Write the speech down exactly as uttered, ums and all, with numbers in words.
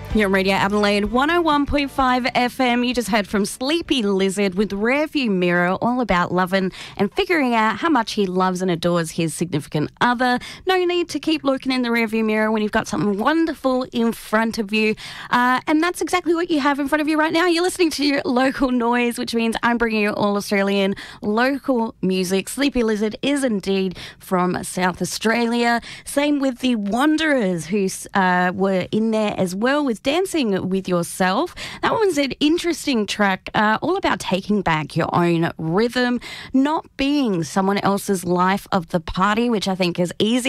You're on Radio Adelaide one oh one point five F M. You just heard from Sleepy Lizard with Rearview Mirror, all about loving and figuring out how much he loves and adores his significant other. No need to keep looking in the rearview mirror when you've got something wonderful in front of you. Uh, and that's exactly what you have in front of you right now. You're listening to your local noise, which means I'm bringing you all Australian local music. Sleepy Lizard is indeed from South Australia. Same with the Wanderers, who uh, were in there as well with Dancing With Yourself. That one's an interesting track, uh, all about taking back your own rhythm, not being someone else's life of the party, which I think is easy